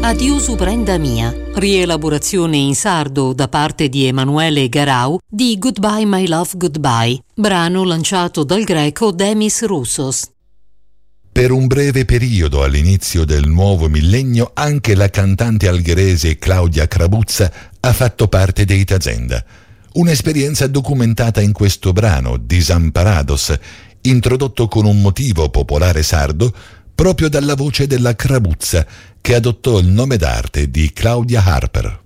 Adiusu prenda mia, rielaborazione in sardo da parte di Emanuele Garau di Goodbye My Love Goodbye, brano lanciato dal greco Demis Roussos. Per un breve periodo all'inizio del nuovo millennio anche la cantante algherese Claudia Crabuzza ha fatto parte dei Tazenda. Un'esperienza documentata in questo brano, Disamparados, introdotto con un motivo popolare sardo proprio dalla voce della Crabuzza, che adottò il nome d'arte di Claudia Harper.